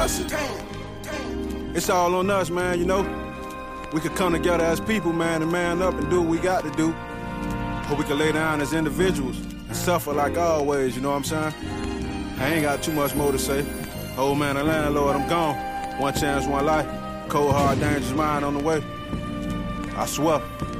It's all on us, man, you know? We could come together as people, man, and man up and do what we got to do. Hope we can lay down as individuals and suffer like always, you know what I'm saying? I ain't got too much more to say. Old man and landlord, I'm gone. One chance, one life. Cold, hard, dangerous mind on the way. I swear.